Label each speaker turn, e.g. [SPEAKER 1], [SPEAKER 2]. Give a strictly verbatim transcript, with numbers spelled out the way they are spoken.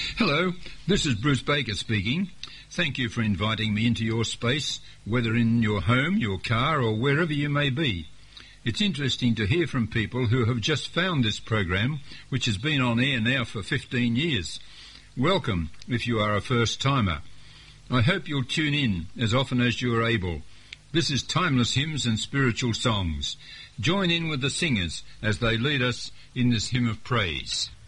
[SPEAKER 1] Hello, this is Bruce Baker speaking. Thank you for inviting me into your space, whether in your home, your car, or wherever you may be. It's interesting to hear from people who have just found this program, which has been on air now for fifteen years. Welcome, if you are a first-timer. I hope you'll tune in as often as you are able. This is Timeless Hymns and Spiritual Songs. Join in with the singers as they lead us in this hymn of praise.